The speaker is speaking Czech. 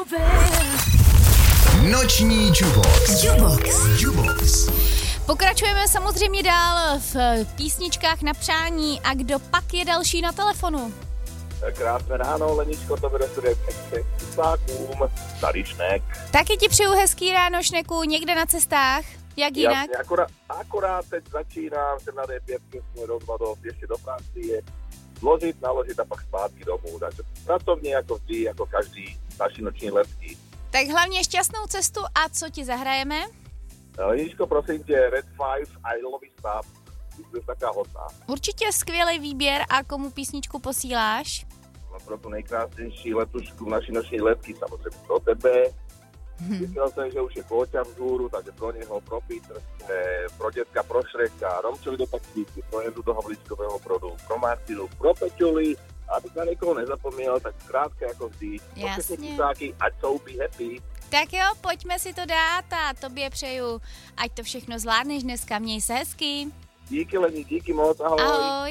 Noční Jubox. Pokračujeme samozřejmě dál v písničkách na přání a kdo pak je další na telefonu? Krásné ráno, Leničko, to bude studie cestákům, tady Šnek. Taky ti přeju hezký ráno, Šneku, někde na cestách, jak jinak? Jasně, akorát teď začínám, jsem na D5, směrem ještě do Francie, zložit, naložit a pak zpátky domů, takže pracovně jako vždy, jako každý naši noční letky. Tak hlavně šťastnou cestu a co ti zahrajeme? Leničko, prosím tě, Red 5, I Love You Stop, jsi taká hodná. Určitě skvělý výběr a komu písničku posíláš? Pro tu nejkrásnější letušku naší noční letky, samozřejmě pro tebe. Myslel jsem, že už je Kóťa vzhůru, takže pro něho, pro Peter, pro dětka, pro Šreka, Romčovi do taxíky, pro Jendu do Havlíčkového brodu, pro Martinu, pro Peťuli, abych na někoho nezapomněl, tak zkrátka jako vždy. Jasně. Ať jsou be happy. Tak jo, pojďme si to dát a tobě přeju, ať to všechno zvládneš dneska, měj se hezky. Díky Leni, díky moc, ahoj. Ahoj.